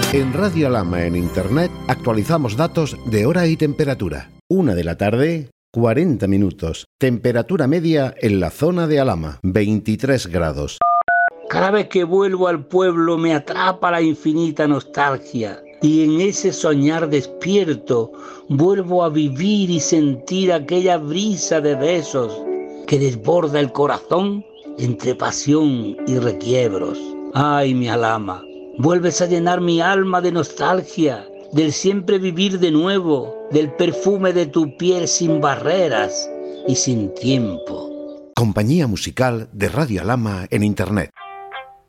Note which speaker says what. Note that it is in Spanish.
Speaker 1: En Radio Alhama en Internet actualizamos datos de hora y temperatura. 1 de la tarde, 40 minutos. Temperatura media en la zona de Alhama, 23 grados.
Speaker 2: Cada vez que vuelvo al pueblo me atrapa la infinita nostalgia y en ese soñar despierto vuelvo a vivir y sentir aquella brisa de besos que desborda el corazón entre pasión y requiebros. Ay, mi Alhama, vuelves a llenar mi alma de nostalgia, del siempre vivir de nuevo, del perfume de tu piel sin barreras y sin tiempo.
Speaker 1: Compañía musical de Radio Alhama en Internet.